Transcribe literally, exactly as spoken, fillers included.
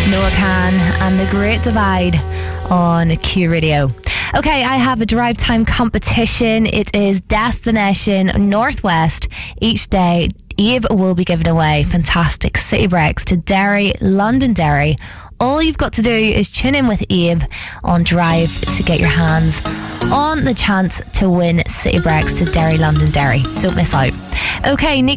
Noah Khan and The Great Divide on Q Radio. Okay, I have a drive time competition. It is Destination Northwest. Each day, Eve will be giving away fantastic city breaks to Derry, Londonderry. All you've got to do is tune in with Eve on Drive to get your hands on the chance to win city breaks to Derry, Londonderry. Don't miss out. Okay, Nick